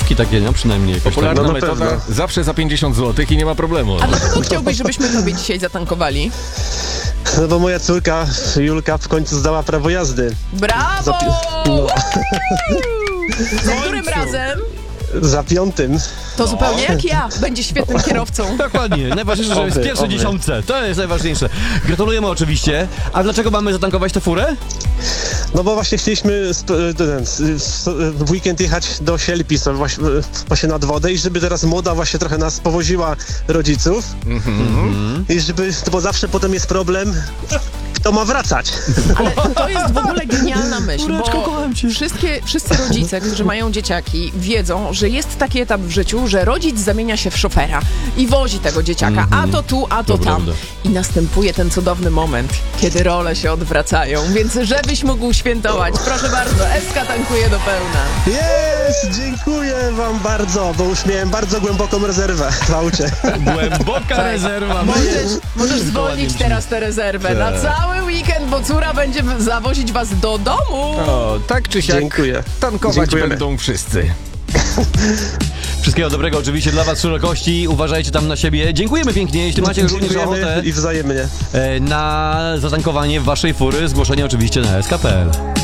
złotówki takie, no przynajmniej jakoś Popularna tak. metoda, pewno. zawsze za 50 zł i nie ma problemu. A dlaczego chciałbyś, żebyśmy tobie dzisiaj zatankowali? No bo moja córka Julka w końcu zdała prawo jazdy. Brawo! No. Za którym razem? Za 5. To zupełnie jak ja. Będzie świetnym kierowcą. Dokładnie, najważniejsze, że jest w pierwszej dziesiątce. To jest najważniejsze. Gratulujemy oczywiście. A dlaczego mamy zatankować tę furę? No bo właśnie chcieliśmy w weekend jechać do Sielpi właśnie nad wodę i żeby teraz młoda właśnie trochę nas powoziła rodziców. I żeby, bo zawsze potem jest problem, kto ma wracać. Ale to jest w ogóle genialna myśl, Córeczko, bo kocham cię. wszyscy rodzice, którzy mają dzieciaki, wiedzą, że jest taki etap w życiu, że rodzic zamienia się w szofera i wozi tego dzieciaka, a to tu, a to To tam. prawda. I następuje ten cudowny moment, kiedy role się odwracają. Więc żebyś mógł świętować, proszę bardzo, SK tankuje do pełna. Dziękuję wam bardzo, bo już miałem bardzo głęboką rezerwę w aucie. Głęboka rezerwa. Możesz zwolnić teraz tę rezerwę na cały weekend, bo córa będzie zawozić was do domu. O, tak czy siak, Dziękuję. tankować Dziękujemy. będą wszyscy. Wszystkiego dobrego oczywiście dla was szerokości. Uważajcie tam na siebie. Dziękujemy pięknie. Jeśli macie również Dziękujemy ochotę i wzajemnie. na zatankowanie waszej fury, zgłoszenie oczywiście na sk.pl.